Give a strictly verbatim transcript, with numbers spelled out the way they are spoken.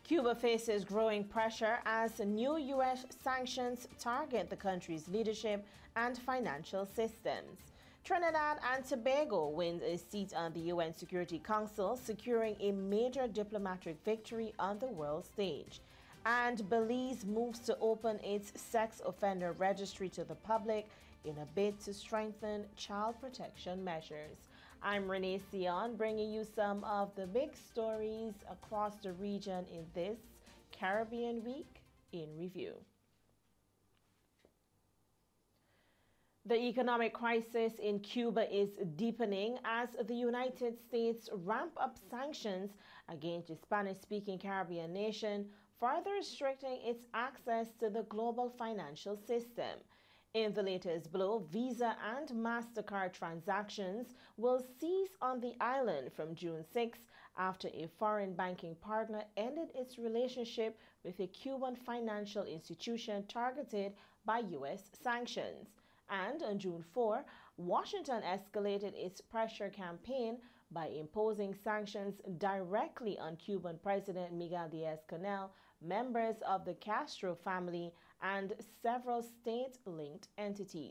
Cuba faces growing pressure as new U S sanctions target the country's leadership and financial systems. Trinidad and Tobago wins a seat on the U N Security Council, securing a major diplomatic victory on the world stage. And Belize moves to open its sex offender registry to the public in a bid to strengthen child protection measures. I'm Renee Sion, bringing you some of the big stories across the region in this Caribbean Week in Review. The economic crisis in Cuba is deepening as the United States ramp up sanctions against the Spanish-speaking Caribbean nation, further restricting its access to the global financial system. In the latest blow, Visa and MasterCard transactions will cease on the island from June sixth after a foreign banking partner ended its relationship with a Cuban financial institution targeted by U S sanctions. And on June fourth, Washington escalated its pressure campaign by imposing sanctions directly on Cuban President Miguel Diaz-Canel, members of the Castro family, and several state-linked entities.